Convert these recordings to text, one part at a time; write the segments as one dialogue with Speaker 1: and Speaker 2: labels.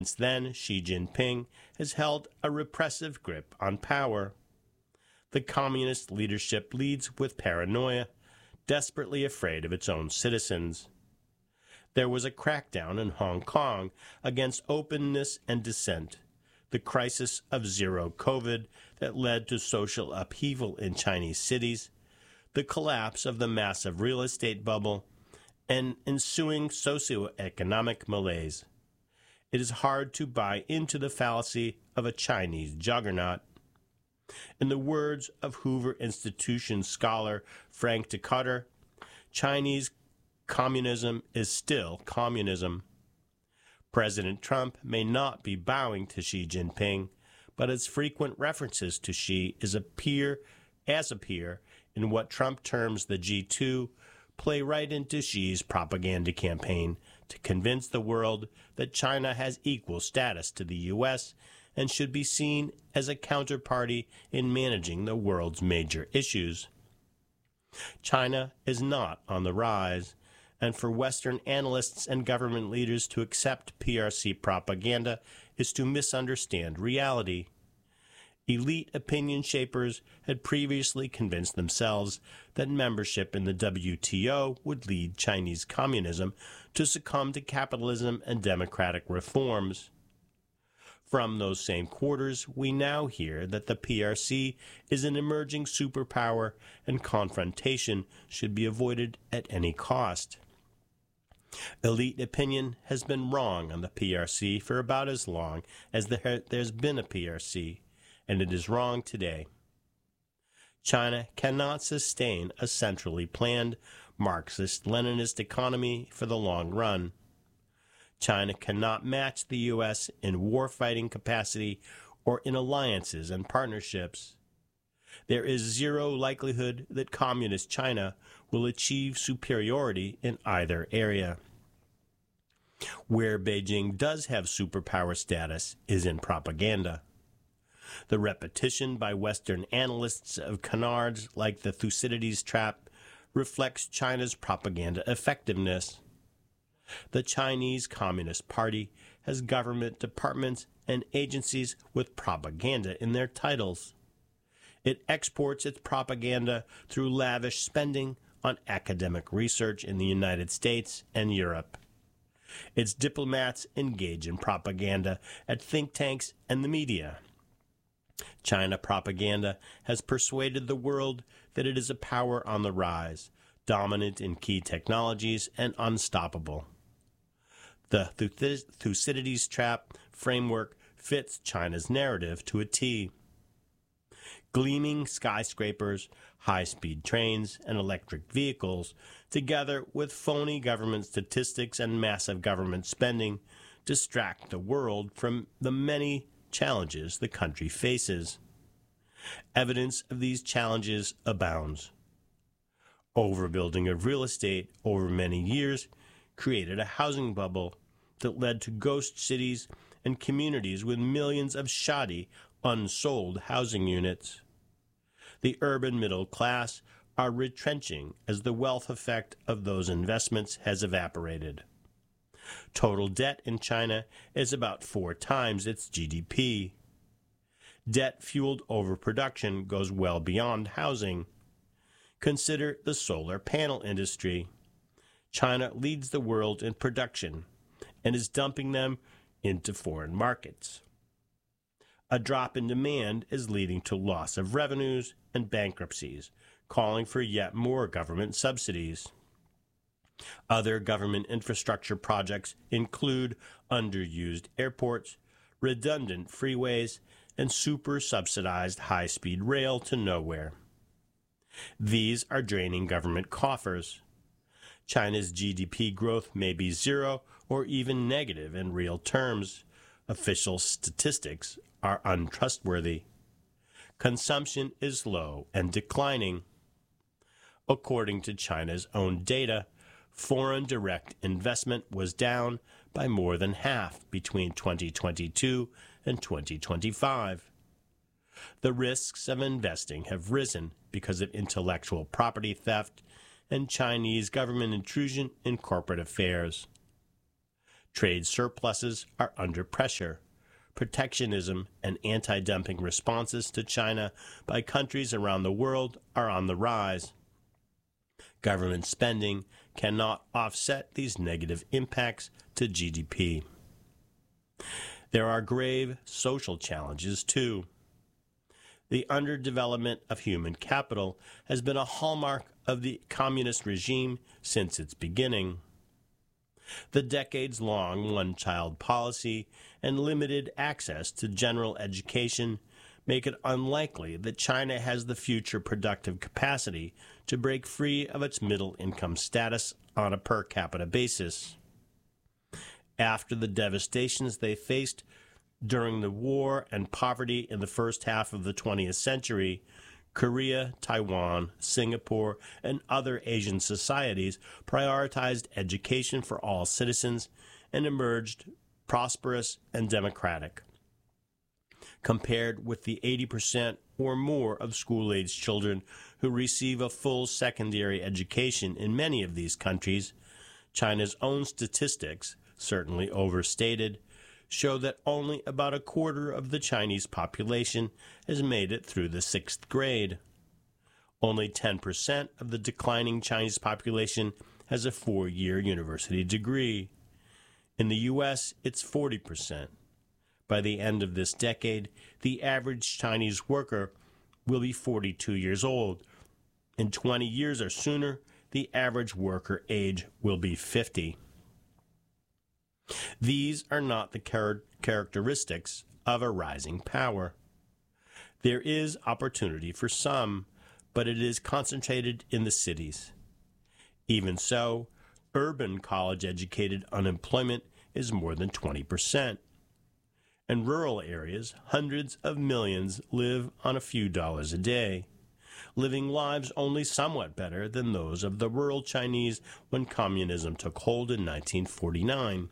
Speaker 1: Since then, Xi Jinping has held a repressive grip on power. The communist leadership leads with paranoia, desperately afraid of its own citizens. There was a crackdown in Hong Kong against openness and dissent, the crisis of zero COVID that led to social upheaval in Chinese cities, the collapse of the massive real estate bubble, and ensuing socioeconomic malaise. It is hard to buy into the fallacy of a Chinese juggernaut. In the words of Hoover Institution scholar Frank Dikötter, Chinese communism is still communism. President Trump may not be bowing to Xi Jinping, but his frequent references to Xi as a peer in what Trump terms the G2 play right into Xi's propaganda campaign to convince the world that China has equal status to the U.S. and should be seen as a counterparty in managing the world's major issues. China is not on the rise, and for Western analysts and government leaders to accept PRC propaganda is to misunderstand reality. Elite opinion shapers had previously convinced themselves that membership in the WTO would lead Chinese communism to succumb to capitalism and democratic reforms. From those same quarters, we now hear that the PRC is an emerging superpower and confrontation should be avoided at any cost. Elite opinion has been wrong on the PRC for about as long as there's been a PRC, and it is wrong today. China cannot sustain a centrally planned Marxist-Leninist economy for the long run. China cannot match the U.S. in war-fighting capacity or in alliances and partnerships. There is zero likelihood that Communist China will achieve superiority in either area. Where Beijing does have superpower status is in propaganda. The repetition by Western analysts of canards like the Thucydides trap reflects China's propaganda effectiveness. The Chinese Communist Party has government departments and agencies with propaganda in their titles. It exports its propaganda through lavish spending on academic research in the United States and Europe. Its diplomats engage in propaganda at think tanks and the media. China propaganda has persuaded the world that it is a power on the rise, dominant in key technologies and unstoppable. The Thucydides trap framework fits China's narrative to a T. Gleaming skyscrapers, high-speed trains, and electric vehicles, together with phony government statistics and massive government spending, distract the world from the many challenges the country faces. Evidence of these challenges abounds. Overbuilding of real estate over many years created a housing bubble that led to ghost cities and communities with millions of shoddy, unsold housing units. The urban middle class are retrenching as the wealth effect of those investments has evaporated. Total debt in China is about 4 times its GDP. Debt-fueled overproduction goes well beyond housing. Consider the solar panel industry. China leads the world in production and is dumping them into foreign markets. A drop in demand is leading to loss of revenues and bankruptcies, calling for yet more government subsidies. Other government infrastructure projects include underused airports, redundant freeways, and super-subsidized high-speed rail to nowhere. These are draining government coffers. China's GDP growth may be zero or even negative in real terms. Official statistics are untrustworthy. Consumption is low and declining. According to China's own data, foreign direct investment was down by more than half between 2022 and 2025. The risks of investing have risen because of intellectual property theft and Chinese government intrusion in corporate affairs. Trade surpluses are under pressure. Protectionism and anti-dumping responses to China by countries around the world are on the rise. Government spending cannot offset these negative impacts to GDP. There are grave social challenges, too. The underdevelopment of human capital has been a hallmark of the communist regime since its beginning. The decades-long one-child policy and limited access to general education make it unlikely that China has the future productive capacity to break free of its middle-income status on a per capita basis. After the devastations they faced during the war and poverty in the first half of the 20th century, Korea, Taiwan, Singapore, and other Asian societies prioritized education for all citizens and emerged prosperous and democratic. Compared with the 80% or more of school-aged children who receive a full secondary education in many of these countries, China's own statistics, certainly overstated, show that only about a quarter of the Chinese population has made it through the 6th grade. Only 10% of the declining Chinese population has a 4-year university degree. In the U.S., it's 40%. By the end of this decade, the average Chinese worker will be 42 years old. In 20 years or sooner, the average worker age will be 50. These are not the characteristics of a rising power. There is opportunity for some, but it is concentrated in the cities. Even so, urban college-educated unemployment is more than 20%. In rural areas, hundreds of millions live on a few dollars a day, living lives only somewhat better than those of the rural Chinese when communism took hold in 1949.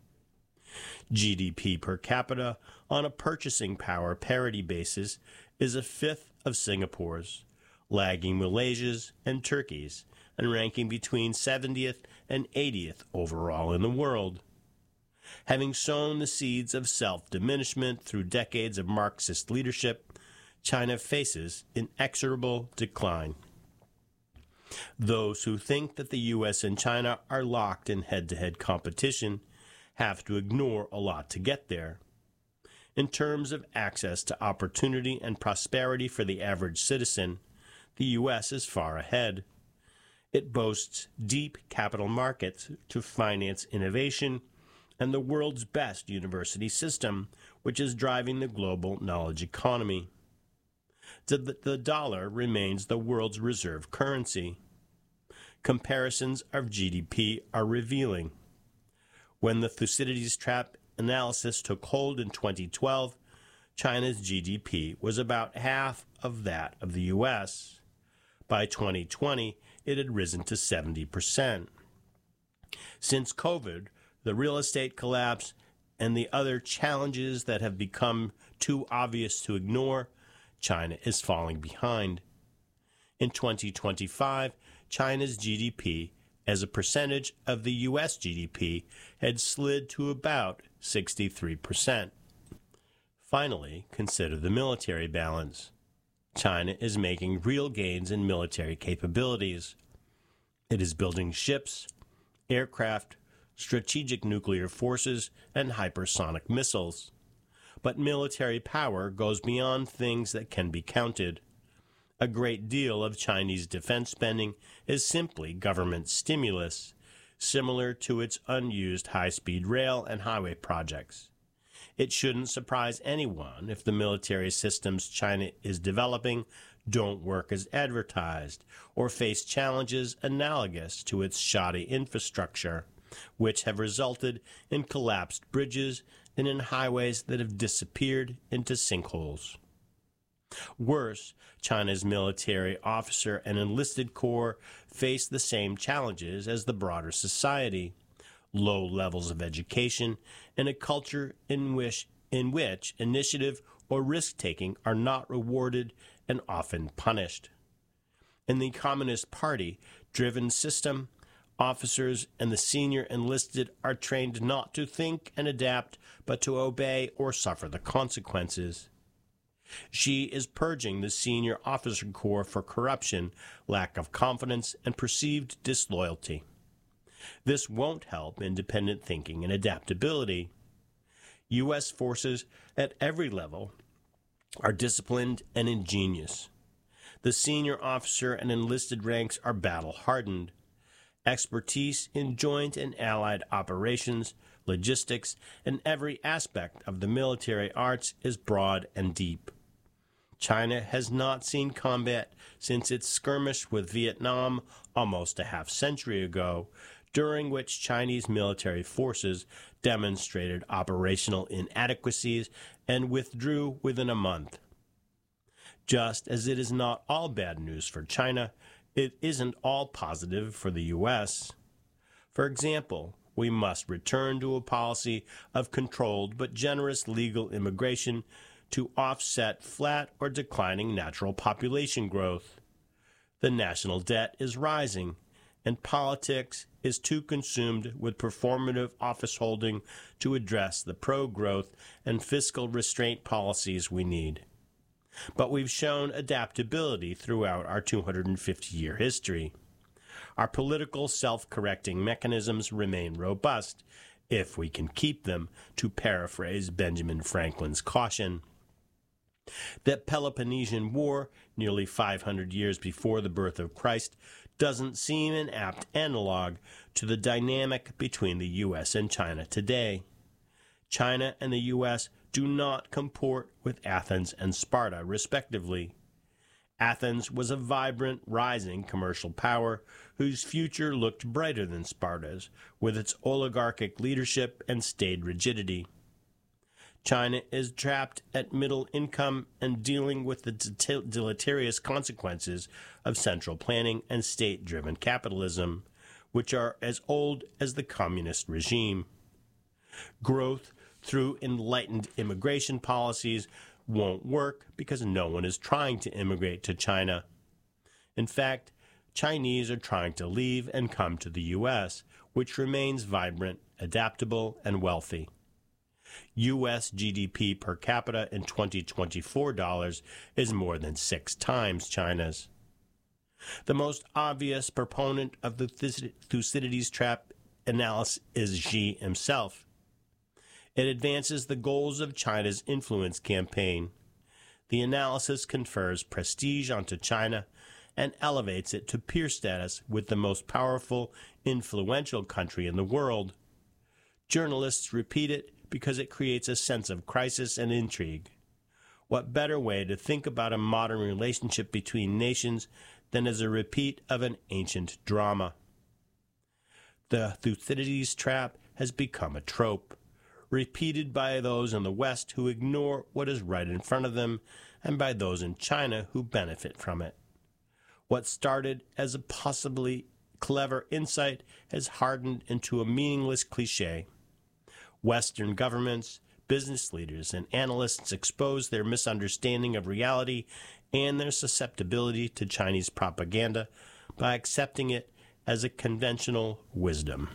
Speaker 1: GDP per capita on a purchasing power parity basis is a fifth of Singapore's, lagging Malaysia's and Turkey's, and ranking between 70th and 80th overall in the world. Having sown the seeds of self-diminishment through decades of Marxist leadership, China faces inexorable decline. Those who think that the U.S. and China are locked in head-to-head competition have to ignore a lot to get there. In terms of access to opportunity and prosperity for the average citizen, the U.S. is far ahead. It boasts deep capital markets to finance innovation and the world's best university system, which is driving the global knowledge economy. The dollar remains the world's reserve currency. Comparisons of GDP are revealing. When the Thucydides trap analysis took hold in 2012, China's GDP was about half of that of the U.S. By 2020, it had risen to 70%. Since COVID, the real estate collapse, and the other challenges that have become too obvious to ignore, China is falling behind. In 2025, China's GDP as a percentage of the U.S. GDP had slid to about 63%. Finally, consider the military balance. China is making real gains in military capabilities. It is building ships, aircraft, strategic nuclear forces, and hypersonic missiles. But military power goes beyond things that can be counted. A great deal of Chinese defense spending is simply government stimulus, similar to its unused high-speed rail and highway projects. It shouldn't surprise anyone if the military systems China is developing don't work as advertised or face challenges analogous to its shoddy infrastructure, which have resulted in collapsed bridges and in highways that have disappeared into sinkholes. Worse, China's military officer and enlisted corps face the same challenges as the broader society: low levels of education and a culture in which initiative or risk-taking are not rewarded and often punished. In the Communist Party-driven system, Officers and the senior enlisted are trained not to think and adapt, but to obey or suffer the consequences. Xi is purging the senior officer corps for corruption, lack of confidence, and perceived disloyalty. This won't help independent thinking and adaptability. U.S. forces at every level are disciplined and ingenious. The senior officer and enlisted ranks are battle-hardened. Expertise in joint and allied operations, logistics, and every aspect of the military arts is broad and deep. China has not seen combat since its skirmish with Vietnam almost a half-century ago, during which Chinese military forces demonstrated operational inadequacies and withdrew within a month. Just as it is not all bad news for China, it isn't all positive for the U.S. For example, we must return to a policy of controlled but generous legal immigration to offset flat or declining natural population growth. The national debt is rising, and politics is too consumed with performative office holding to address the pro-growth and fiscal restraint policies we need. But we've shown adaptability throughout our 250-year history. Our political self-correcting mechanisms remain robust, if we can keep them, to paraphrase Benjamin Franklin's caution. The Peloponnesian War, nearly 500 years before the birth of Christ, doesn't seem an apt analog to the dynamic between the U.S. and China today. China and the U.S. do not comport with Athens and Sparta, respectively. Athens was a vibrant, rising commercial power whose future looked brighter than Sparta's, with its oligarchic leadership and staid rigidity. China is trapped at middle income and dealing with the deleterious consequences of central planning and state-driven capitalism, which are as old as the communist regime. Growth through enlightened immigration policies won't work because no one is trying to immigrate to China. In fact, Chinese are trying to leave and come to the U.S., which remains vibrant, adaptable, and wealthy. U.S. GDP per capita in 2024 dollars is more than 6 times China's. The most obvious proponent of the Thucydides trap analysis is Xi himself. It advances the goals of China's influence campaign. The analysis confers prestige onto China and elevates it to peer status with the most powerful, influential country in the world. Journalists repeat it because it creates a sense of crisis and intrigue. What better way to think about a modern relationship between nations than as a repeat of an ancient drama? The Thucydides trap has become a trope, repeated by those in the West who ignore what is right in front of them and by those in China who benefit from it. What started as a possibly clever insight has hardened into a meaningless cliché. Western governments, business leaders, and analysts expose their misunderstanding of reality and their susceptibility to Chinese propaganda by accepting it as a conventional wisdom.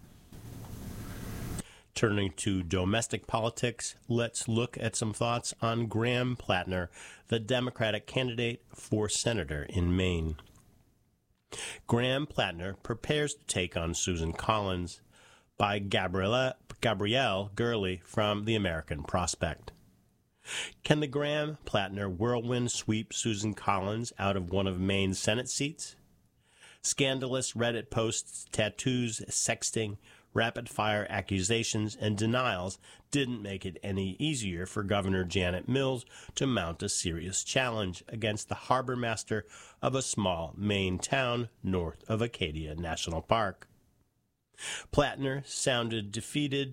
Speaker 1: Turning to domestic politics, let's look at some thoughts on Graham Plattner, the Democratic candidate for senator in Maine. Graham Plattner prepares to take on Susan Collins, by Gabrielle Gurley from The American Prospect. Can the Graham-Plattner whirlwind sweep Susan Collins out of one of Maine's Senate seats? Scandalous Reddit posts, tattoos, sexting, rapid-fire accusations, and denials didn't make it any easier for Governor Janet Mills to mount a serious challenge against the harbor master of a small Maine town north of Acadia National Park. Plattner soundly defeated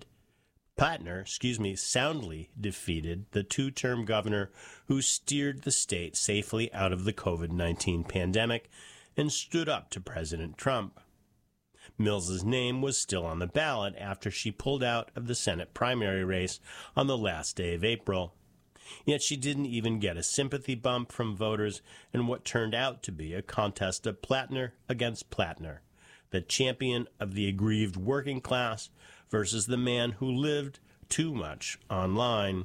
Speaker 1: the two-term governor who steered the state safely out of the COVID-19 pandemic and stood up to President Trump. Mills's name was still on the ballot after she pulled out of the Senate primary race on the last day of April. Yet she didn't even get a sympathy bump from voters in what turned out to be a contest of Plattner against Plattner, the champion of the aggrieved working class versus the man who lived too much online.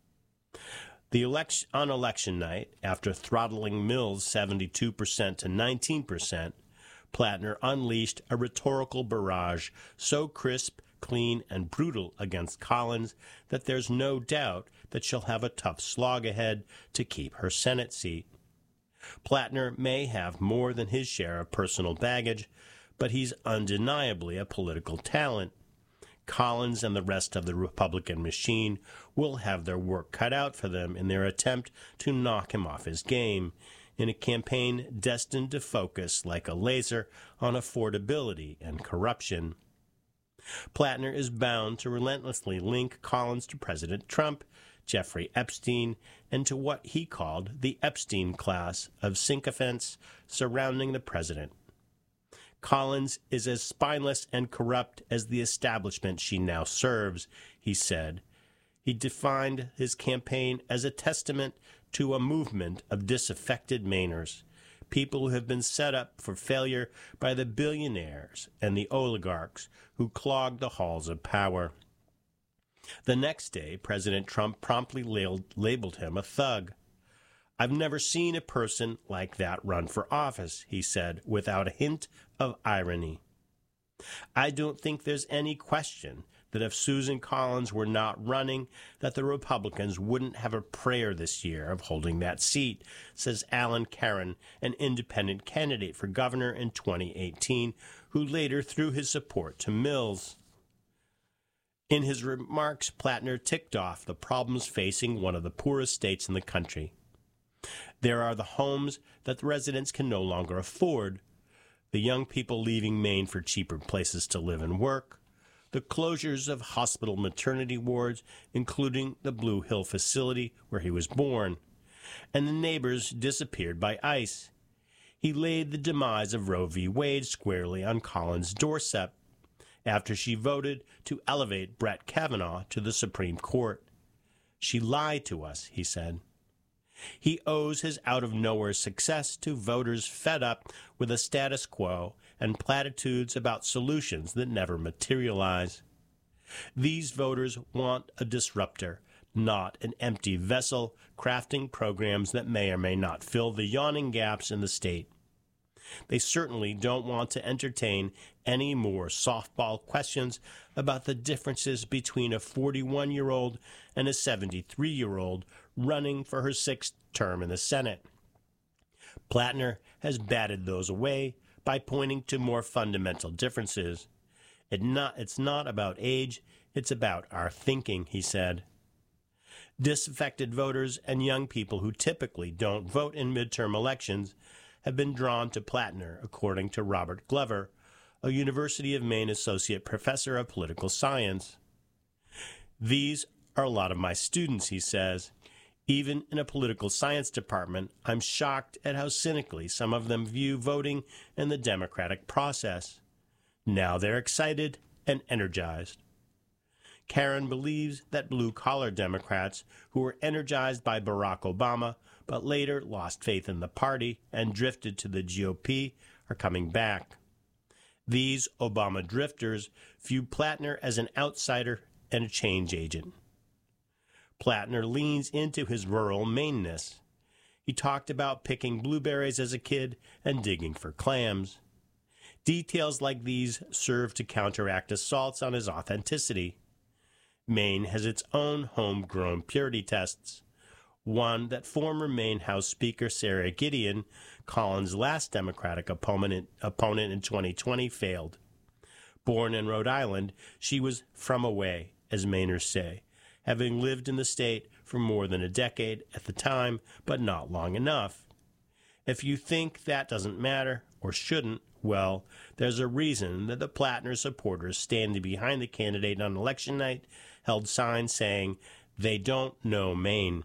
Speaker 1: On election night, after throttling Mills 72% to 19%, Plattner unleashed a rhetorical barrage so crisp, clean, and brutal against Collins that there's no doubt that she'll have a tough slog ahead to keep her Senate seat. Plattner may have more than his share of personal baggage, but he's undeniably a political talent. Collins and the rest of the Republican machine will have their work cut out for them in their attempt to knock him off his game, in a campaign destined to focus like a laser on affordability and corruption. Plattner is bound to relentlessly link Collins to President Trump, Jeffrey Epstein, and to what he called the Epstein class of sycophants surrounding the president. Collins is as spineless and corrupt as the establishment she now serves, he said. He defined his campaign as a testament to a movement of disaffected Mainers, people who have been set up for failure by the billionaires and the oligarchs who clogged the halls of power. The next day, President Trump promptly labeled him a thug. "I've never seen a person like that run for office," he said, without a hint of irony. "I don't think there's any question that if Susan Collins were not running, that the Republicans wouldn't have a prayer this year of holding that seat," says Alan Caron, an independent candidate for governor in 2018, who later threw his support to Mills. In his remarks, Plattner ticked off the problems facing one of the poorest states in the country. There are the homes that the residents can no longer afford, the young people leaving Maine for cheaper places to live and work, the closures of hospital maternity wards, including the Blue Hill facility where he was born, and the neighbors disappeared by ICE. He laid the demise of Roe v. Wade squarely on Collins' doorstep after she voted to elevate Brett Kavanaugh to the Supreme Court. "She lied to us," he said. He owes his out-of-nowhere success to voters fed up with the status quo and platitudes about solutions that never materialize. These voters want a disruptor, not an empty vessel crafting programs that may or may not fill the yawning gaps in the state. They certainly don't want to entertain any more softball questions about the differences between a 41-year-old and a 73-year-old running for her sixth term in the Senate. Plattner has batted those away by pointing to more fundamental differences. It's not about age, it's about our thinking, he said. Disaffected voters and young people who typically don't vote in midterm elections have been drawn to Plattner, according to Robert Glover, a University of Maine associate professor of political science. "These are a lot of my students," he says. "Even in a political science department, I'm shocked at how cynically some of them view voting and the democratic process. Now they're excited and energized." Caron believes that blue-collar Democrats who were energized by Barack Obama but later lost faith in the party and drifted to the GOP are coming back. These Obama drifters view Plattner as an outsider and a change agent. Plattner leans into his rural Maineness. He talked about picking blueberries as a kid and digging for clams. Details like these serve to counteract assaults on his authenticity. Maine has its own homegrown purity tests, one that former Maine House Speaker Sarah Gideon, Collins' last Democratic opponent in 2020, failed. Born in Rhode Island, she was from away, as Mainers say, having lived in the state for more than a decade at the time, but not long enough. If you think that doesn't matter, or shouldn't, well, there's a reason that the Plattner supporters standing behind the candidate on election night held signs saying, "They don't know Maine."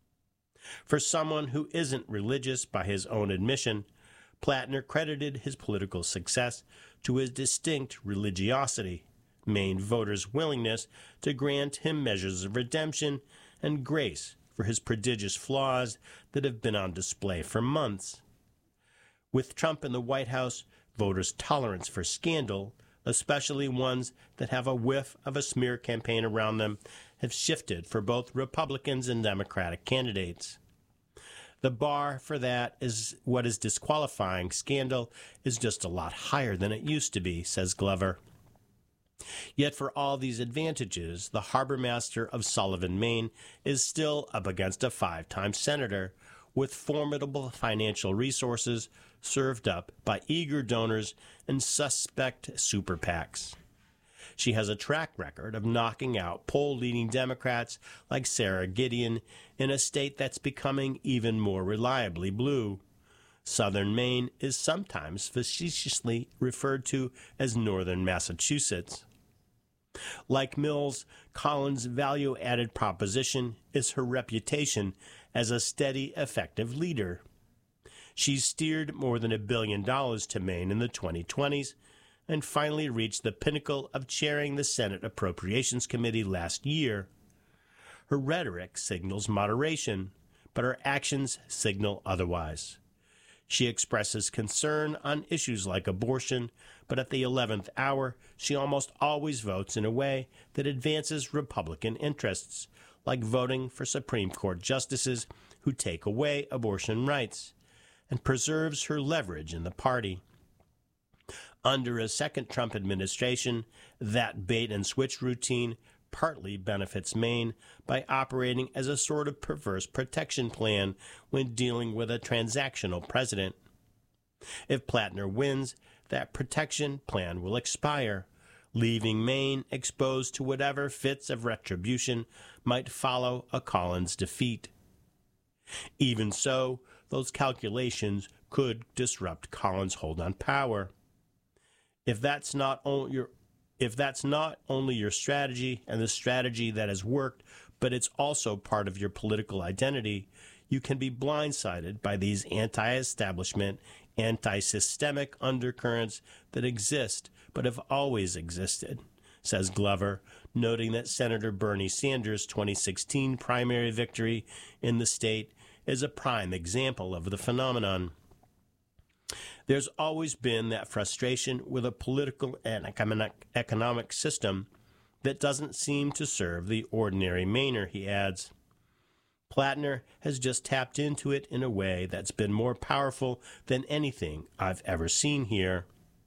Speaker 1: For someone who isn't religious by his own admission, Plattner credited his political success to his distinct religiosity, Maine voters' willingness to grant him measures of redemption and grace for his prodigious flaws that have been on display for months. With Trump in the White House, voters' tolerance for scandal, especially ones that have a whiff of a smear campaign around them, have shifted for both Republicans and Democratic candidates. The bar for that is what is disqualifying scandal is just a lot higher than it used to be, says Glover. Yet for all these advantages, the harbor master of Sullivan, Maine, is still up against a 5-time senator with formidable financial resources served up by eager donors and suspect super PACs. She has a track record of knocking out poll-leading Democrats like Sarah Gideon in a state that's becoming even more reliably blue. Southern Maine is sometimes facetiously referred to as Northern Massachusetts. Like Mills, Collins' value-added proposition is her reputation as a steady, effective leader. She's steered more than $1 billion to Maine in the 2020s and finally reached the pinnacle of chairing the Senate Appropriations Committee last year. Her rhetoric signals moderation, but her actions signal otherwise. She expresses concern on issues like abortion, but at the 11th hour, she almost always votes in a way that advances Republican interests, like voting for Supreme Court justices who take away abortion rights, and preserves her leverage in the party. Under a second Trump administration, that bait-and-switch routine partly benefits Maine by operating as a sort of perverse protection plan when dealing with a transactional president. If Plattner wins, that protection plan will expire, leaving Maine exposed to whatever fits of retribution might follow a Collins defeat. Even so, those calculations could disrupt Collins' hold on power. If that's not only your strategy and the strategy that has worked, but it's also part of your political identity, you can be blindsided by these anti-establishment, anti-systemic undercurrents that exist but have always existed, says Glover, noting that Senator Bernie Sanders' 2016 primary victory in the state is a prime example of the phenomenon. There's always been that frustration with a political and economic system that doesn't seem to serve the ordinary Mainer, he adds. Plattner has just tapped into it in a way that's been more powerful than anything I've ever seen here.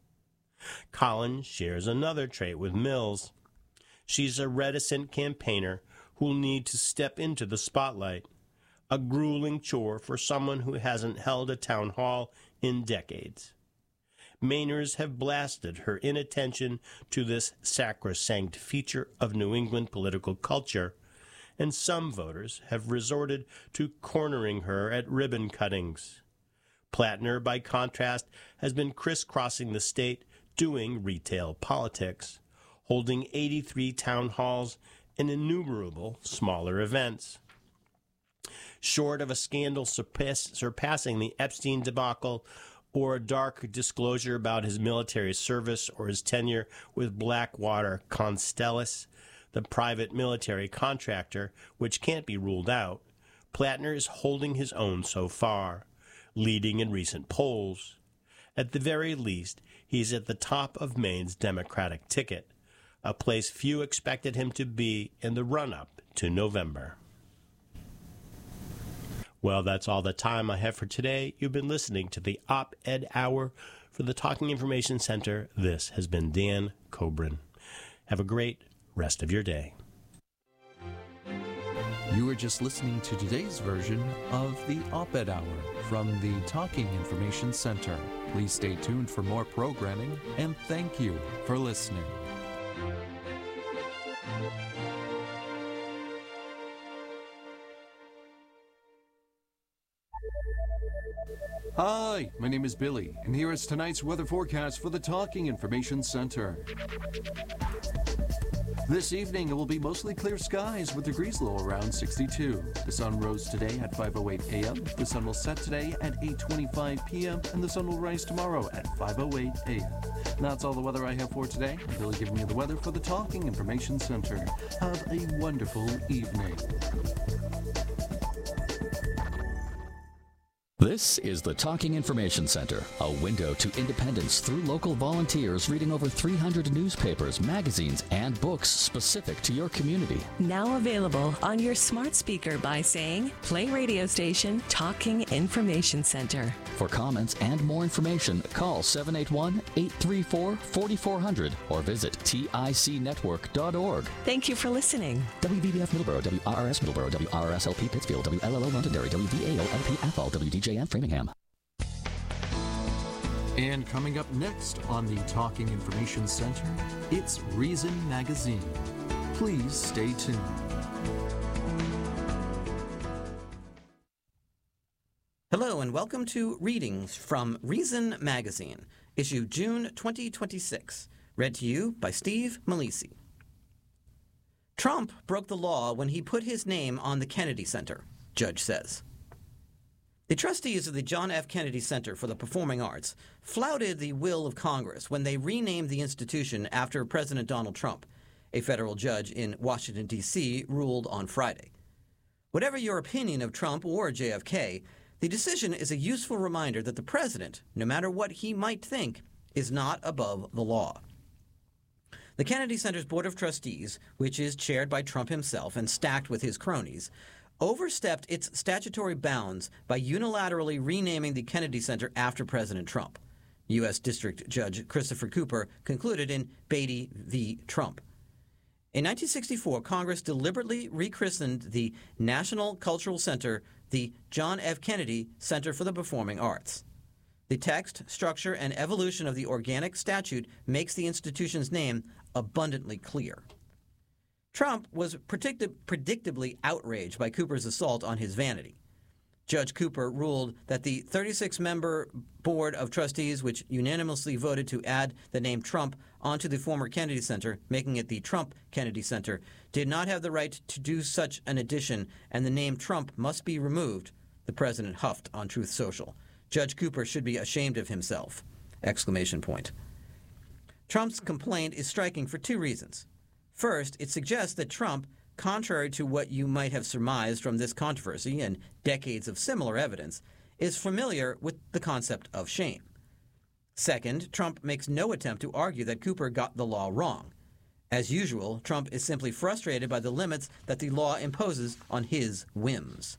Speaker 1: Collins shares another trait with Mills. She's a reticent campaigner who'll need to step into the spotlight, a grueling chore for someone who hasn't held a town hall in decades. Mainers have blasted her inattention to this sacrosanct feature of New England political culture, and some voters have resorted to cornering her at ribbon cuttings. Plattner, by contrast, has been crisscrossing the state doing retail politics, holding 83 town halls and innumerable smaller events. Short of a scandal surpassing the Epstein debacle or a dark disclosure about his military service or his tenure with Blackwater Constellis, the private military contractor, which can't be ruled out, Plattner is holding his own so far, leading in recent polls. At the very least, he's at the top of Maine's Democratic ticket, a place few expected him to be in the run-up to November. Well, that's all the time I have for today. You've been listening to the Op-Ed Hour for the Talking Information Center. This has been Dan Cobrin. Have a great rest of your day.
Speaker 2: You were just listening to today's version of the Op-Ed Hour from the Talking Information Center. Please stay tuned for more programming, and thank you for listening.
Speaker 3: Hi, my name is Billy, and here is tonight's weather forecast for the Talking Information Center. This evening, it will be mostly clear skies with degrees low around 62. The sun rose today at 5:08 a.m., the sun will set today at 8:25 p.m., and the sun will rise tomorrow at 5:08 a.m. That's all the weather I have for today. I'm Billy giving you the weather for the Talking Information Center. Have a wonderful evening.
Speaker 4: This is the Talking Information Center, a window to independence through local volunteers reading over 300 newspapers, magazines, and books specific to your community.
Speaker 5: Now available on your smart speaker by saying, play radio station Talking Information Center.
Speaker 4: For comments and more information, call 781-834-4400 or visit ticnetwork.org.
Speaker 5: Thank you for listening.
Speaker 4: WVBF Middleborough, WRRS Middleborough, WRSLP Pittsfield, WLLO Londonderry, WVAO LP Athol, WDJM Framingham.
Speaker 2: And coming up next on the Talking Information Center, it's Reason Magazine. Please stay tuned.
Speaker 6: Hello and welcome to Readings from Reason Magazine, issue June 2026, read to you by Steve Malisi. Trump broke the law when he put his name on the Kennedy Center, judge says. The trustees of the John F. Kennedy Center for the Performing Arts flouted the will of Congress when they renamed the institution after President Donald Trump, a federal judge in Washington, D.C., ruled on Friday. Whatever your opinion of Trump or JFK, the decision is a useful reminder that the president, no matter what he might think, is not above the law. The Kennedy Center's Board of Trustees, which is chaired by Trump himself and stacked with his cronies, overstepped its statutory bounds by unilaterally renaming the Kennedy Center after President Trump. U.S. District Judge Christopher Cooper concluded in Beatty v. Trump. In 1964, Congress deliberately rechristened the National Cultural Center the John F. Kennedy Center for the Performing Arts. The text, structure, and evolution of the organic statute makes the institution's name abundantly clear. Trump was predictably outraged by Cooper's assault on his vanity. Judge Cooper ruled that the 36-member Board of Trustees, which unanimously voted to add the name Trump onto the former Kennedy Center, making it the Trump Kennedy Center, did not have the right to do such an addition, and the name Trump must be removed, the president huffed on Truth Social. Judge Cooper should be ashamed of himself! Exclamation point. Trump's complaint is striking for two reasons. First, it suggests that Trump, contrary to what you might have surmised from this controversy and decades of similar evidence, is familiar with the concept of shame. Second, Trump makes no attempt to argue that Cooper got the law wrong. As usual, Trump is simply frustrated by the limits that the law imposes on his whims.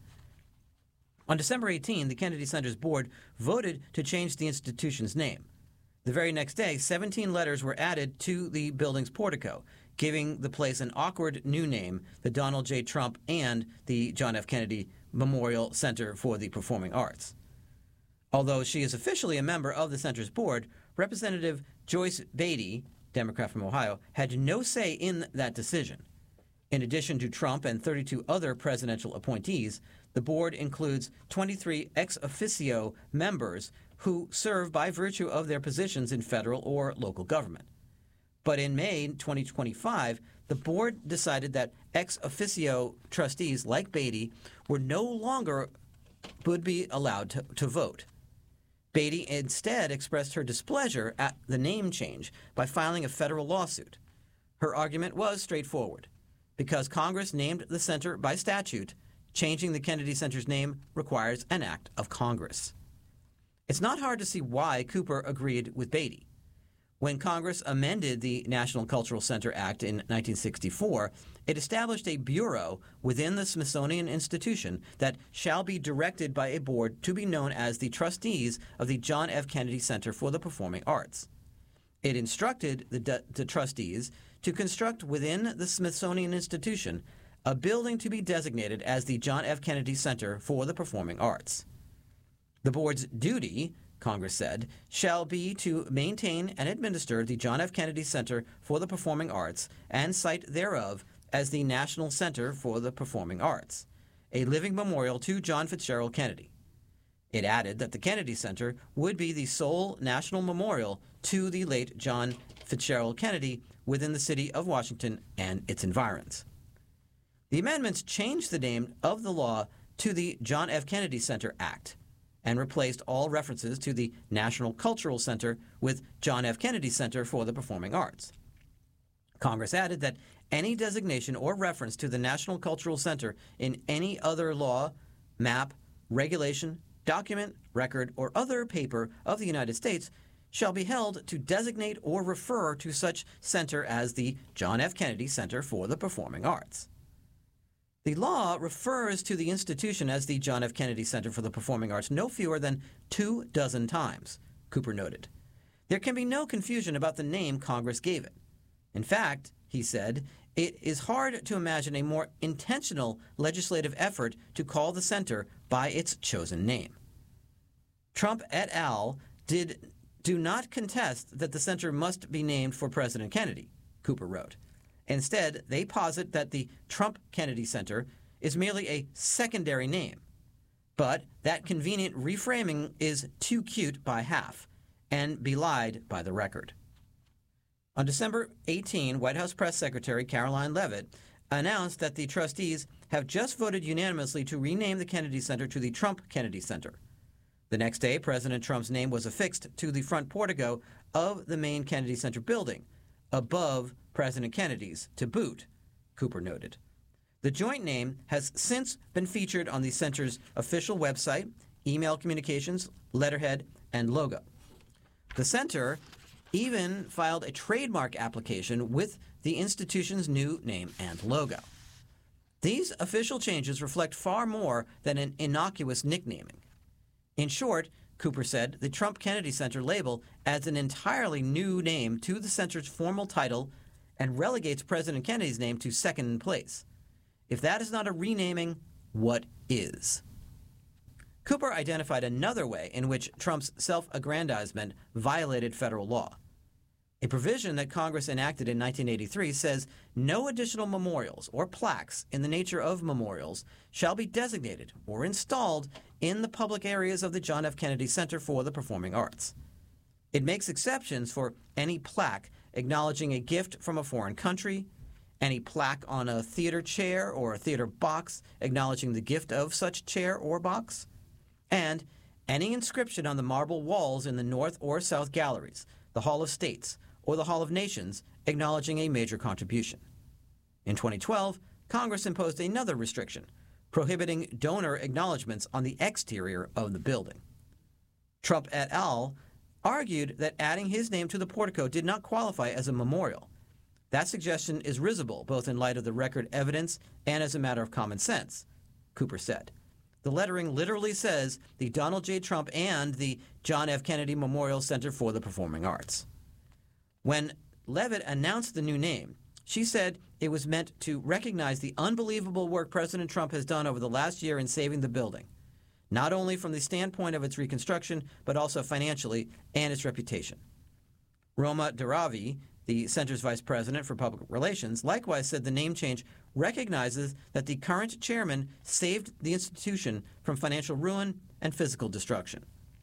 Speaker 6: On December 18, the Kennedy Center's board voted to change the institution's name. The very next day, 17 letters were added to the building's portico, giving the place an awkward new name, the Donald J. Trump and the John F. Kennedy Memorial Center for the Performing Arts. Although she is officially a member of the center's board, Representative Joyce Beatty, Democrat from Ohio, had no say in that decision. In addition to Trump and 32 other presidential appointees, the board includes 23 ex officio members who serve by virtue of their positions in federal or local government. But in May 2025, the board decided that ex officio trustees like Beatty were no longer would be allowed to vote. Beatty instead expressed her displeasure at the name change by filing a federal lawsuit. Her argument was straightforward. Because Congress named the center by statute, changing the Kennedy Center's name requires an act of Congress. It's not hard to see why Cooper agreed with Beatty. When Congress amended the National Cultural Center Act in 1964, it established a bureau within the Smithsonian Institution that shall be directed by a board to be known as the trustees of the John F. Kennedy Center for the Performing Arts. It instructed the trustees to construct within the Smithsonian Institution a building to be designated as the John F. Kennedy Center for the Performing Arts. The board's duty, Congress said, shall be to maintain and administer the John F. Kennedy Center for the Performing Arts and site thereof as the National Center for the Performing Arts, a living memorial to John Fitzgerald Kennedy. It added that the Kennedy Center would be the sole national memorial to the late John Fitzgerald Kennedy within the city of Washington and its environs. The amendments changed the name of the law to the John F. Kennedy Center Act and replaced all references to the National Cultural Center with John F. Kennedy Center for the Performing Arts. Congress added that any designation or reference to the National Cultural Center in any other law, map, regulation, document, record, or other paper of the United States shall be held to designate or refer to such center as the John F. Kennedy Center for the Performing Arts. The law refers to the institution as the John F. Kennedy Center for the Performing Arts no fewer than 24 times, Cooper noted. There can be no confusion about the name Congress gave it. In fact, he said, it is hard to imagine a more intentional legislative effort to call the center by its chosen name. Trump et al. Do not contest that the center must be named for President Kennedy, Cooper wrote. Instead, they posit that the Trump Kennedy Center is merely a secondary name. But that convenient reframing is too cute by half and belied by the record. On December 18, White House Press Secretary Caroline Leavitt announced that the trustees have just voted unanimously to rename the Kennedy Center to the Trump Kennedy Center. The next day, President Trump's name was affixed to the front portico of the main Kennedy Center building, above President Kennedy's to boot, Cooper noted. The joint name has since been featured on the center's official website, email communications, letterhead, and logo. The center even filed a trademark application with the institution's new name and logo. These official changes reflect far more than an innocuous nicknaming. In short, Cooper said, the Trump Kennedy Center label adds an entirely new name to the center's formal title and relegates President Kennedy's name to second place. If that is not a renaming, what is? Cooper identified another way in which Trump's self-aggrandizement violated federal law. A provision that Congress enacted in 1983 says no additional memorials or plaques in the nature of memorials shall be designated or installed in the public areas of the John F. Kennedy Center for the Performing Arts. It makes exceptions for any plaque acknowledging a gift from a foreign country, any plaque on a theater chair or a theater box acknowledging the gift of such chair or box, and any inscription on the marble walls in the North or South galleries, the Hall of States, or the Hall of Nations acknowledging a major contribution. In 2012, Congress imposed another restriction, prohibiting donor acknowledgments on the exterior of the building. Trump et al. Argued that adding his name to the portico did not qualify as a memorial. That suggestion is risible, both in light of the record evidence and as a matter of common sense, Cooper said. The lettering literally says the Donald J. Trump and the John F. Kennedy Memorial Center for the Performing Arts. When Leavitt announced the new name, she said it was meant to recognize the unbelievable work President Trump has done over the last year in saving the building, not only from the standpoint of its reconstruction, but also financially and its reputation. Roma Daravi, the center's vice president for public relations, likewise said the name change recognizes that the current chairman saved the institution from financial ruin and physical destruction.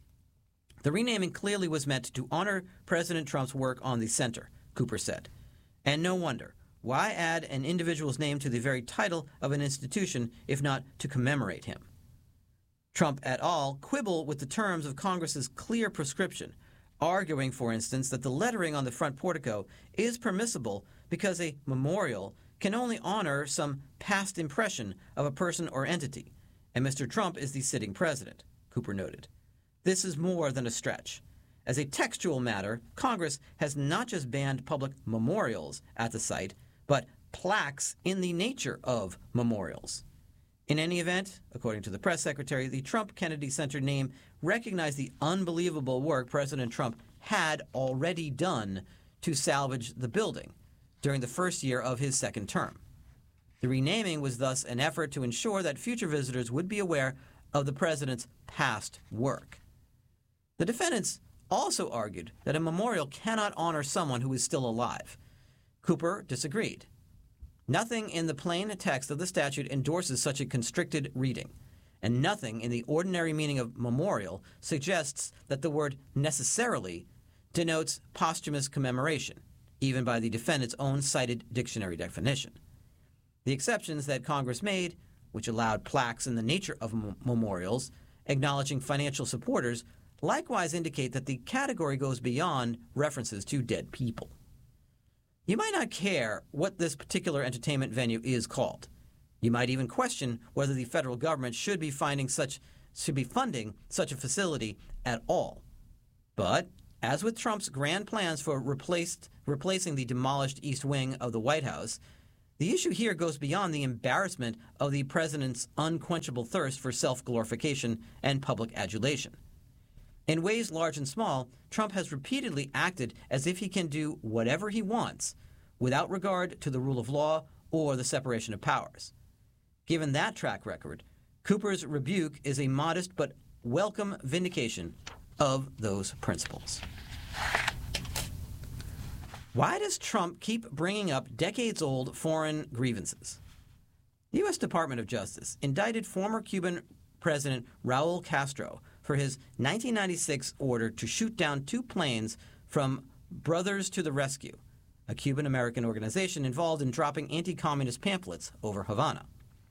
Speaker 6: The renaming clearly was meant to honor President Trump's work on the center, Cooper said. And no wonder. Why add an individual's name to the very title of an institution if not to commemorate him? Trump et al. Quibble with the terms of Congress's clear prescription, arguing, for instance, that the lettering on the front portico is permissible because a memorial can only honor some past impression of a person or entity, and Mr. Trump is the sitting president, Cooper noted. This is more than a stretch. As a textual matter, Congress has not just banned public memorials at the site, but plaques in the nature of memorials. In any event, according to the press secretary, the Trump Kennedy Center name recognized the unbelievable work President Trump had already done to salvage the building during the first year of his second term. The renaming was thus an effort to ensure that future visitors would be aware of the president's past work. The defendants also argued that a memorial cannot honor someone who is still alive. Cooper disagreed. Nothing in the plain text of the statute endorses such a constricted reading, and nothing in the ordinary meaning of memorial suggests that the word necessarily denotes posthumous commemoration, even by the defendant's own cited dictionary definition. The exceptions that Congress made, which allowed plaques in the nature of memorials, acknowledging financial supporters, likewise indicate that the category goes beyond references to dead people. You might not care what this particular entertainment venue is called. You might even question whether the federal government should be finding such should be funding such a facility at all. But, as with Trump's grand plans for replacing the demolished East Wing of the White House, the issue here goes beyond the embarrassment of the president's unquenchable thirst for self-glorification and public adulation. In ways large and small, Trump has repeatedly acted as if he can do whatever he wants without regard to the rule of law or the separation of powers. Given that track record, Cooper's rebuke is a modest but welcome vindication of those principles. Why does Trump keep bringing up decades-old foreign grievances? The U.S. Department of Justice indicted former Cuban President Raul Castro for his 1996 order to shoot down 2 planes from Brothers to the Rescue, a Cuban-American organization involved in dropping anti-communist pamphlets over Havana.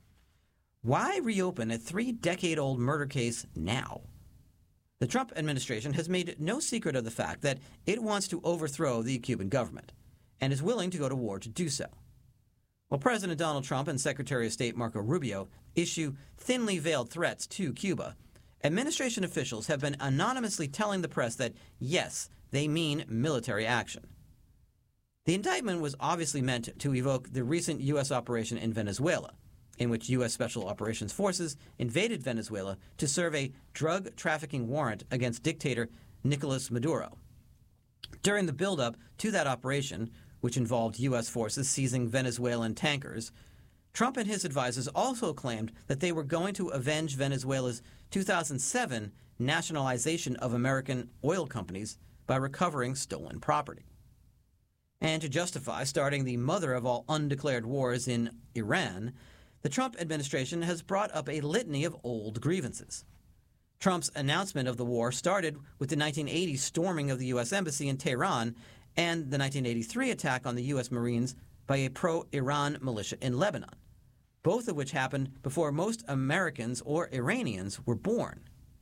Speaker 6: Why reopen a 3-decade-old murder case now? The Trump administration has made no secret of the fact that it wants to overthrow the Cuban government and is willing to go to war to do so. While President Donald Trump and Secretary of State Marco Rubio issue thinly veiled threats to Cuba, administration officials have been anonymously telling the press that, yes, they mean military action. The indictment was obviously meant to evoke the recent U.S. operation in Venezuela, in which U.S. Special Operations Forces invaded Venezuela to serve a drug trafficking warrant against dictator Nicolas Maduro. During the buildup to that operation, which involved U.S. forces seizing Venezuelan tankers, Trump and his advisors also claimed that they were going to avenge Venezuela's 2007 nationalization of American oil companies by recovering stolen property. And to justify starting the mother of all undeclared wars in Iran, the Trump administration has brought up a litany of old grievances. Trump's announcement of the war started with the 1980 storming of the U.S. Embassy in Tehran and the 1983 attack on the U.S. Marines by a pro-Iran militia in Lebanon, both of which happened before most Americans or Iranians were born.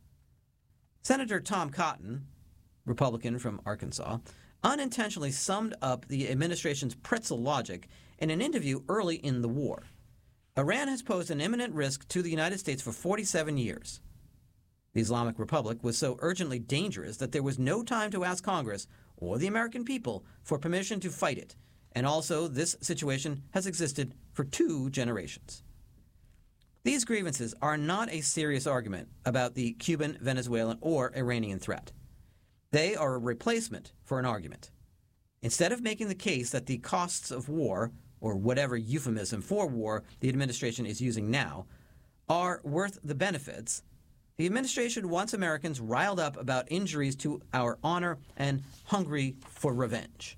Speaker 6: Senator Tom Cotton, Republican from Arkansas, unintentionally summed up the administration's pretzel logic in an interview early in the war. Iran has posed an imminent risk to the United States for 47 years. The Islamic Republic was so urgently dangerous that there was no time to ask Congress or the American people for permission to fight it, and also this situation has existed for 2 generations. These grievances are not a serious argument about the Cuban, Venezuelan, or Iranian threat. They are a replacement for an argument. Instead of making the case that the costs of war, or whatever euphemism for war the administration is using now, are worth the benefits, the administration wants Americans riled up about injuries to our honor and hungry for revenge.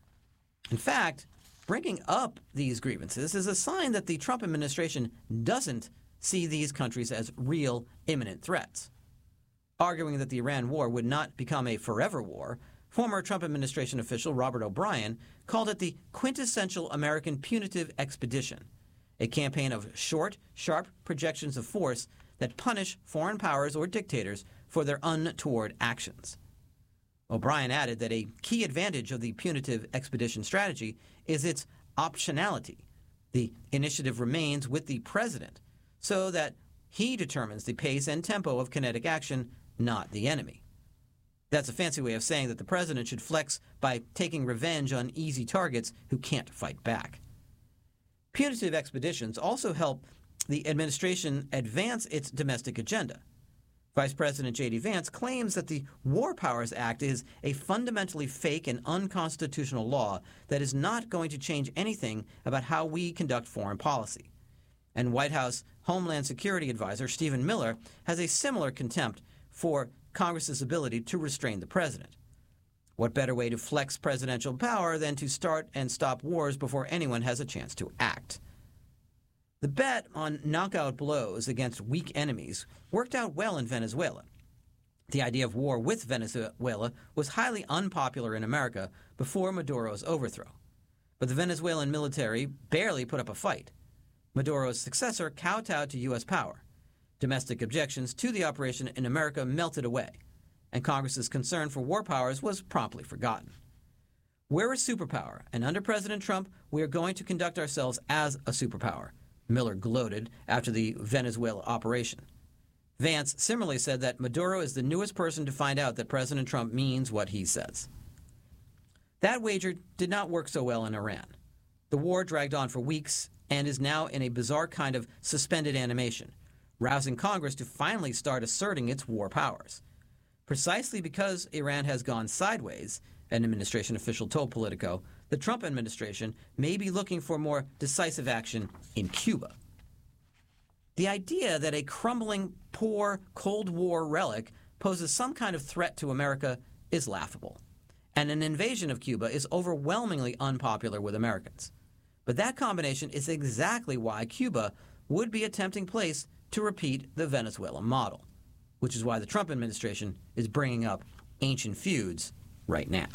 Speaker 6: In fact, bringing up these grievances is a sign that the Trump administration doesn't see these countries as real, imminent threats. Arguing that the Iran war would not become a forever war, former Trump administration official Robert O'Brien called it the quintessential American punitive expedition, a campaign of short, sharp projections of force that punish foreign powers or dictators for their untoward actions. O'Brien added that a key advantage of the punitive expedition strategy is its optionality. The initiative remains with the president, so that he determines the pace and tempo of kinetic action, not the enemy. That's a fancy way of saying that the president should flex by taking revenge on easy targets who can't fight back. Punitive expeditions also help the administration advance its domestic agenda. Vice President J.D. Vance claims that the War Powers Act is a fundamentally fake and unconstitutional law that is not going to change anything about how we conduct foreign policy. And White House Homeland Security Advisor Stephen Miller has a similar contempt for Congress's ability to restrain the president. What better way to flex presidential power than to start and stop wars before anyone has a chance to act? The bet on knockout blows against weak enemies worked out well in Venezuela. The idea of war with Venezuela was highly unpopular in America before Maduro's overthrow. But the Venezuelan military barely put up a fight. Maduro's successor kowtowed to U.S. power. Domestic objections to the operation in America melted away, and Congress's concern for war powers was promptly forgotten. We're a superpower, and under President Trump, we are going to conduct ourselves as a superpower, Miller gloated after the Venezuela operation. Vance similarly said that Maduro is the newest person to find out that President Trump means what he says. That wager did not work so well in Iran. The war dragged on for weeks and is now in a bizarre kind of suspended animation, rousing Congress to finally start asserting its war powers. Precisely because Iran has gone sideways, an administration official told Politico, the Trump administration may be looking for more decisive action in Cuba. The idea that a crumbling, poor Cold War relic poses some kind of threat to America is laughable, and an invasion of Cuba is overwhelmingly unpopular with Americans. But that combination is exactly why Cuba would be a tempting place to repeat the Venezuela model, which is why the Trump administration is bringing up ancient feuds right now.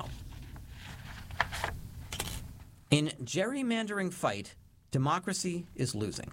Speaker 6: In gerrymandering fight, democracy is losing.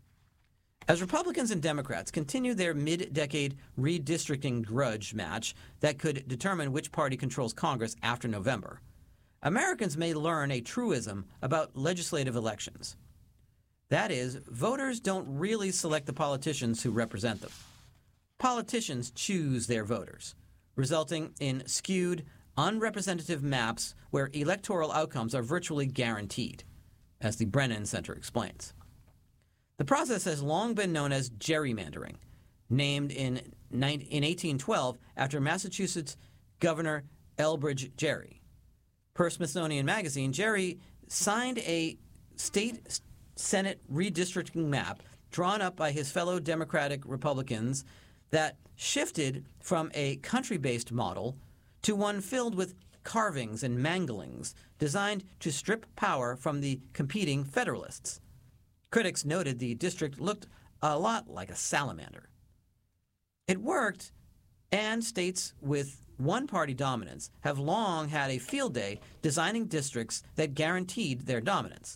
Speaker 6: As Republicans and Democrats continue their mid-decade redistricting grudge match that could determine which party controls Congress after November, Americans may learn a truism about legislative elections. That is, voters don't really select the politicians who represent them. Politicians choose their voters, resulting in skewed, unrepresentative maps where electoral outcomes are virtually guaranteed, as the Brennan Center explains. The process has long been known as gerrymandering, named in 1812 after Massachusetts Governor Elbridge Gerry. Per Smithsonian Magazine, Gerry signed a state Senate redistricting map drawn up by his fellow Democratic Republicans that shifted from a country-based model to one filled with carvings and manglings designed to strip power from the competing Federalists. Critics noted the district looked a lot like a salamander. It worked, and states with one-party dominance have long had a field day designing districts that guaranteed their dominance.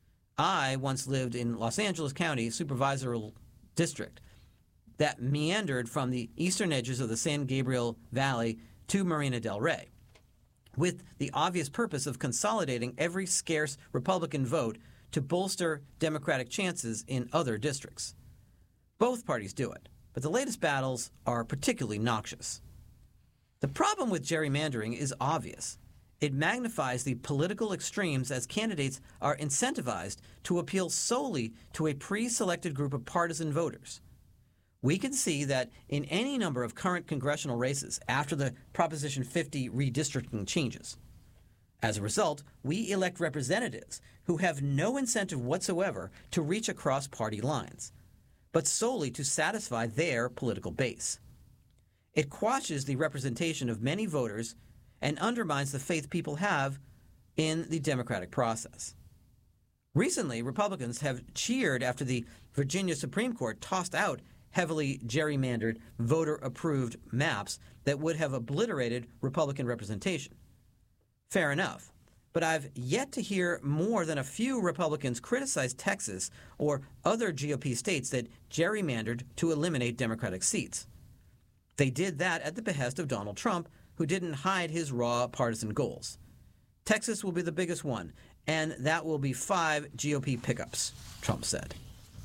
Speaker 6: I once lived in Los Angeles County Supervisorial District that meandered from the eastern edges of the San Gabriel Valley to Marina del Rey, with the obvious purpose of consolidating every scarce Republican vote to bolster Democratic chances in other districts. Both parties do it, but the latest battles are particularly noxious. The problem with gerrymandering is obvious. It magnifies the political extremes as candidates are incentivized to appeal solely to a pre-selected group of partisan voters. We can see that in any number of current congressional races after the Proposition 50 redistricting changes. As a result, we elect representatives who have no incentive whatsoever to reach across party lines, but solely to satisfy their political base. It quashes the representation of many voters and undermines the faith people have in the democratic process. Recently, Republicans have cheered after the Virginia Supreme Court tossed out heavily gerrymandered, voter-approved maps that would have obliterated Republican representation. Fair enough, but I've yet to hear more than a few Republicans criticize Texas or other GOP states that gerrymandered to eliminate Democratic seats. They did that at the behest of Donald Trump, who didn't hide his raw partisan goals. Texas will be the biggest one, and that will be 5 GOP pickups, Trump said.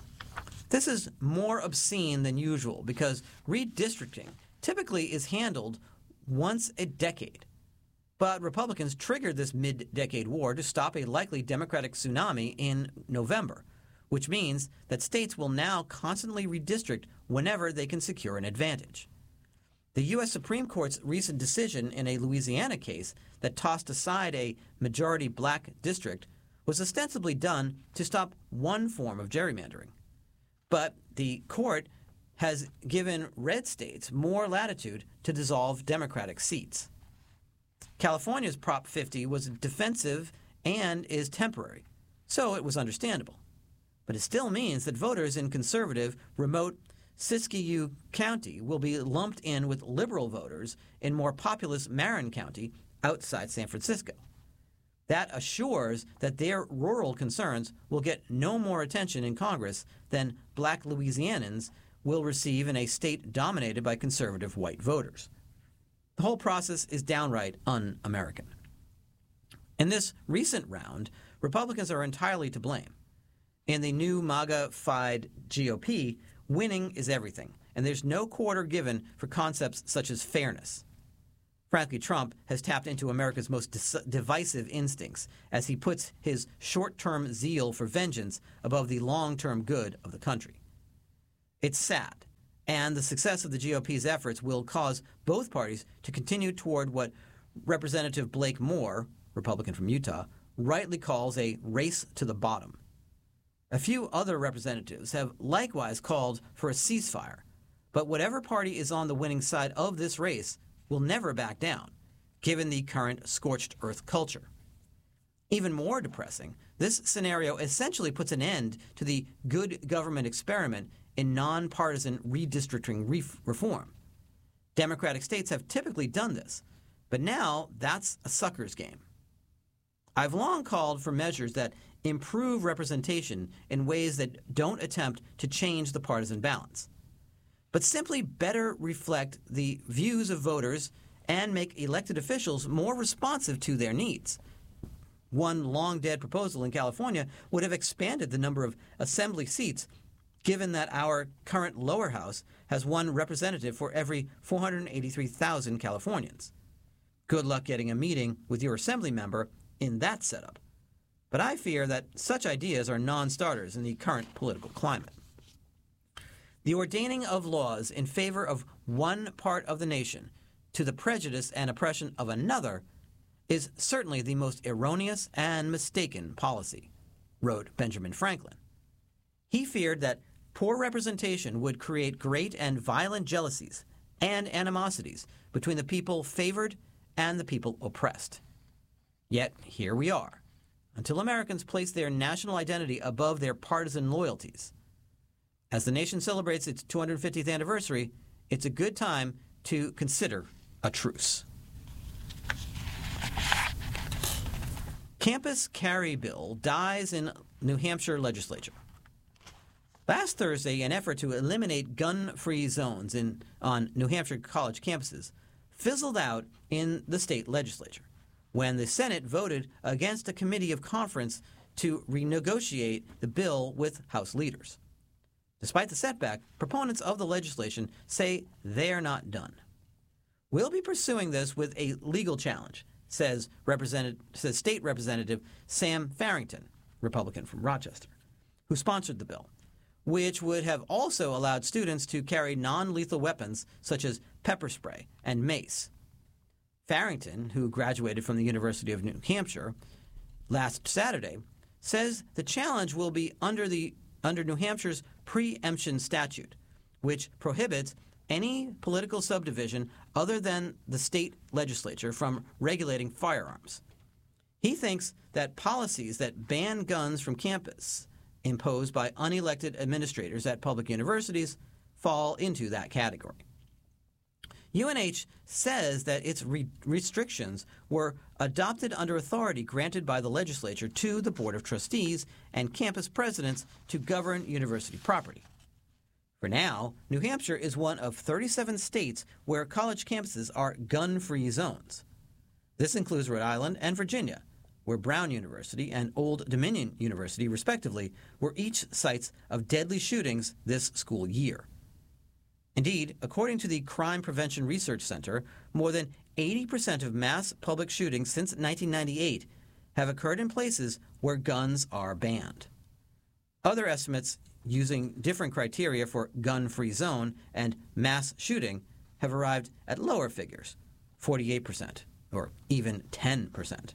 Speaker 6: This is more obscene than usual because redistricting typically is handled once a decade. But Republicans triggered this mid-decade war to stop a likely Democratic tsunami in November, which means that states will now constantly redistrict whenever they can secure an advantage. The U.S. Supreme Court's recent decision in a Louisiana case that tossed aside a majority black district was ostensibly done to stop one form of gerrymandering. But the court has given red states more latitude to dissolve Democratic seats. California's Prop 50 was defensive and is temporary, so it was understandable. But it still means that voters in conservative, remote Siskiyou County will be lumped in with liberal voters in more populous Marin County outside San Francisco. That assures that their rural concerns will get no more attention in Congress than black Louisianans will receive in a state dominated by conservative white voters. The whole process is downright un-American. In this recent round, Republicans are entirely to blame. In the new MAGA-fied GOP, winning is everything, and there's no quarter given for concepts such as fairness. Frankly, Trump has tapped into America's most divisive instincts as he puts his short-term zeal for vengeance above the long-term good of the country. It's sad, and the success of the GOP's efforts will cause both parties to continue toward what Representative Blake Moore, Republican from Utah, rightly calls a race to the bottom. A few other representatives have likewise called for a ceasefire, but whatever party is on the winning side of this race will never back down, given the current scorched earth culture. Even more depressing, this scenario essentially puts an end to the good government experiment in nonpartisan redistricting reform. Democratic states have typically done this, but now that's a sucker's game. I've long called for measures that improve representation in ways that don't attempt to change the partisan balance, but simply better reflect the views of voters and make elected officials more responsive to their needs. One long-dead proposal in California would have expanded the number of assembly seats, given that our current lower house has one representative for every 483,000 Californians. Good luck getting a meeting with your assembly member in that setup. But I fear that such ideas are non-starters in the current political climate. The ordaining of laws in favor of one part of the nation to the prejudice and oppression of another is certainly the most erroneous and mistaken policy, wrote Benjamin Franklin. He feared that poor representation would create great and violent jealousies and animosities between the people favored and the people oppressed. Yet here we are, until Americans place their national identity above their partisan loyalties. As the nation celebrates its 250th anniversary, it's a good time to consider a truce. Campus carry bill dies in New Hampshire legislature. Last Thursday, an effort to eliminate gun-free zones on New Hampshire college campuses fizzled out in the state legislature when the Senate voted against a committee of conference to renegotiate the bill with House leaders. Despite the setback, proponents of the legislation say they are not done. We'll be pursuing this with a legal challenge, says State Representative Sam Farrington, Republican from Rochester, who sponsored the bill, which would have also allowed students to carry non-lethal weapons such as pepper spray and mace. Farrington, who graduated from the University of New Hampshire last Saturday, says the challenge will be under New Hampshire's preemption statute, which prohibits any political subdivision other than the state legislature from regulating firearms. He thinks that policies that ban guns from campus imposed by unelected administrators at public universities fall into that category. UNH says that its restrictions were adopted under authority granted by the legislature to the Board of Trustees and campus presidents to govern university property. For now, New Hampshire is one of 37 states where college campuses are gun-free zones. This includes Rhode Island and Virginia, where Brown University and Old Dominion University, respectively, were each sites of deadly shootings this school year. Indeed, according to the Crime Prevention Research Center, more than 80% of mass public shootings since 1998 have occurred in places where guns are banned. Other estimates using different criteria for gun-free zone and mass shooting have arrived at lower figures, 48% or even 10%.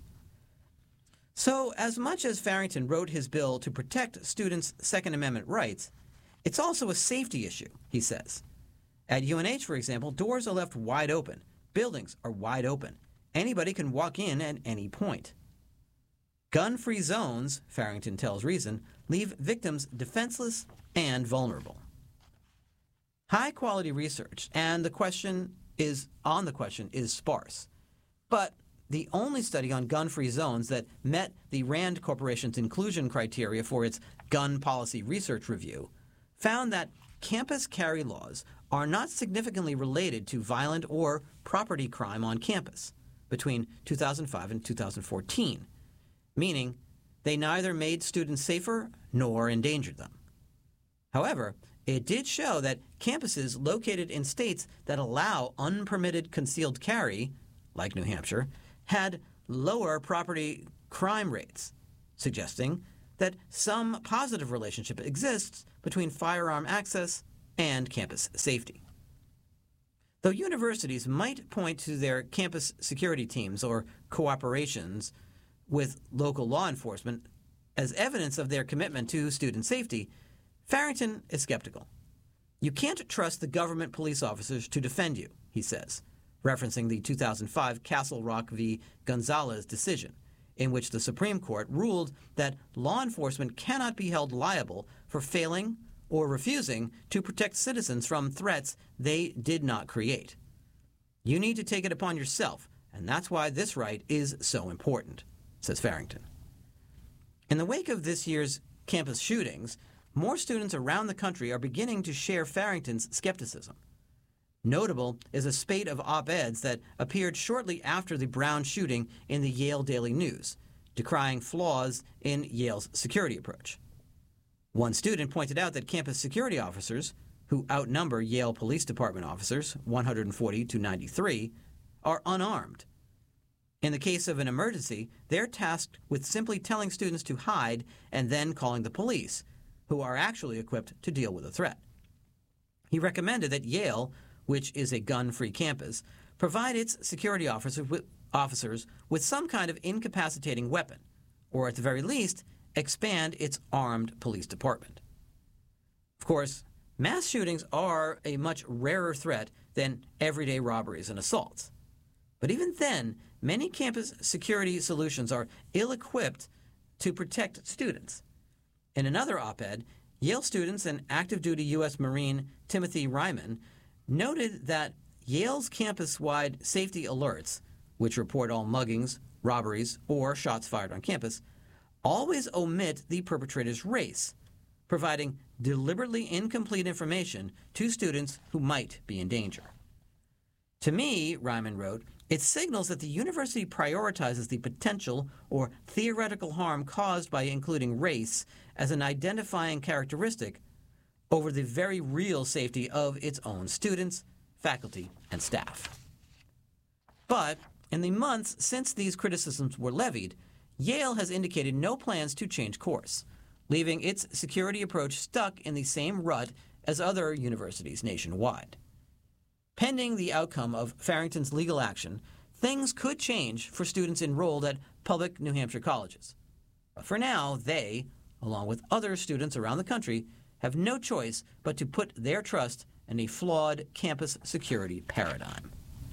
Speaker 6: So, as much as Farrington wrote his bill to protect students' Second Amendment rights, it's also a safety issue, he says. At UNH, for example, doors are left wide open. Buildings are wide open. Anybody can walk in at any point. Gun-free zones, Farrington tells Reason, leave victims defenseless and vulnerable. High-quality research on the question is sparse. But the only study on gun-free zones that met the Rand Corporation's inclusion criteria for its gun policy research review found that campus carry laws are not significantly related to violent or property crime on campus between 2005 and 2014, meaning they neither made students safer nor endangered them. However, it did show that campuses located in states that allow unpermitted concealed carry, like New Hampshire, had lower property crime rates, suggesting that some positive relationship exists between firearm access and campus safety. Though universities might point to their campus security teams or cooperations with local law enforcement as evidence of their commitment to student safety, Farrington is skeptical. You can't trust the government police officers to defend you, he says, referencing the 2005 Castle Rock v. Gonzalez decision, in which the Supreme Court ruled that law enforcement cannot be held liable for failing or refusing to protect citizens from threats they did not create. You need to take it upon yourself, and that's why this right is so important, says Farrington. In the wake of this year's campus shootings, more students around the country are beginning to share Farrington's skepticism. Notable is a spate of op-eds that appeared shortly after the Brown shooting in the Yale Daily News, decrying flaws in Yale's security approach. One student pointed out that campus security officers, who outnumber Yale Police Department officers 140 to 93, are unarmed. In the case of an emergency, they're tasked with simply telling students to hide and then calling the police, who are actually equipped to deal with a threat. He recommended that Yale, which is a gun-free campus, provide its security officers with some kind of incapacitating weapon, or at the very least, expand its armed police department. Of course, mass shootings are a much rarer threat than everyday robberies and assaults. But even then, many campus security solutions are ill-equipped to protect students. In another op-ed, Yale students and active-duty U.S. Marine Timothy Ryman noted that Yale's campus-wide safety alerts, which report all muggings, robberies, or shots fired on campus, always omit the perpetrator's race, providing deliberately incomplete information to students who might be in danger. To me, Ryman wrote, it signals that the university prioritizes the potential or theoretical harm caused by including race as an identifying characteristic over the very real safety of its own students, faculty, and staff. But in the months since these criticisms were levied, Yale has indicated no plans to change course, leaving its security approach stuck in the same rut as other universities nationwide. Pending the outcome of Farrington's legal action, things could change for students enrolled at public New Hampshire colleges. But for now, they, along with other students around the country, have no choice but to put their trust in a flawed campus security paradigm.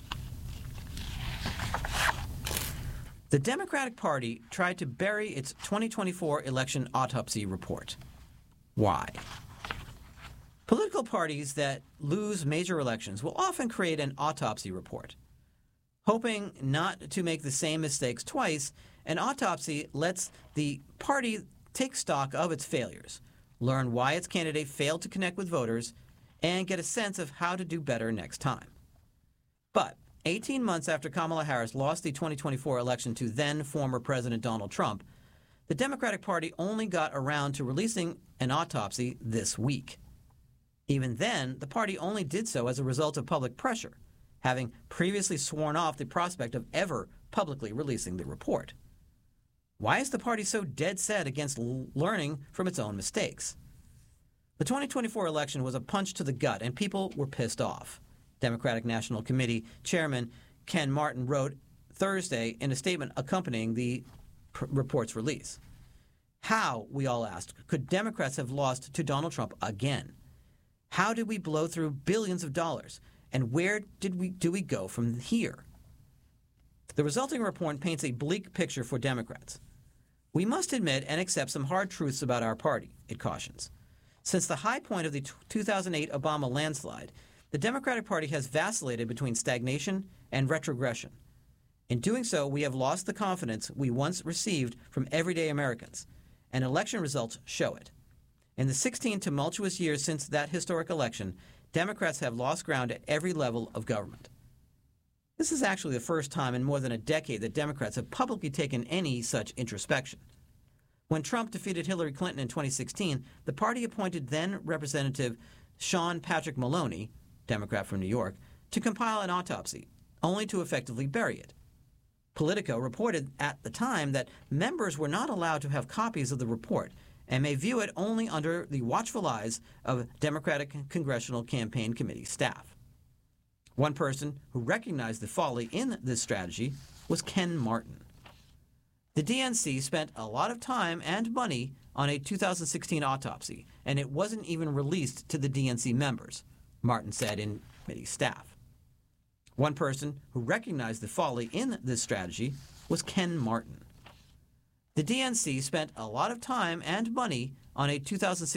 Speaker 6: The Democratic Party tried to bury its 2024 election autopsy report. Why? Political parties that lose major elections will often create an autopsy report. Hoping not to make the same mistakes twice, an autopsy lets the party take stock of its failures, learn why its candidate failed to connect with voters, and get a sense of how to do better next time. But 18 months after Kamala Harris lost the 2024 election to then-former President Donald Trump, the Democratic Party only got around to releasing an autopsy this week. Even then, the party only did so as a result of public pressure, having previously sworn off the prospect of ever publicly releasing the report. Why is the party so dead set against learning from its own mistakes? The 2024 election was a punch to the gut, and people were pissed off. Democratic National Committee Chairman Ken Martin wrote Thursday in a statement accompanying the report's release. How, we all asked, could Democrats have lost to Donald Trump again? How did we blow through billions of dollars? And where do we go from here? The resulting report paints a bleak picture for Democrats. We must admit and accept some hard truths about our party, it cautions. Since the high point of the 2008 Obama landslide, the Democratic Party has vacillated between stagnation and retrogression. In doing so, we have lost the confidence we once received from everyday Americans, and election results show it. In the 16 tumultuous years since that historic election, Democrats have lost ground at every level of government. This is actually the first time in more than a decade that Democrats have publicly taken any such introspection. When Trump defeated Hillary Clinton in 2016, the party appointed then Representative Sean Patrick Maloney, Democrat from New York, to compile an autopsy, only to effectively bury it. Politico reported at the time that members were not allowed to have copies of the report and may view it only under the watchful eyes of Democratic Congressional Campaign Committee staff. One person who recognized the folly in this strategy was Ken Martin. The DNC spent a lot of time and money on a 2016 autopsy, and it wasn't even released to the DNC members, Martin said in committee staff. One person who recognized the folly in this strategy was Ken Martin. The DNC spent a lot of time and money on a 2016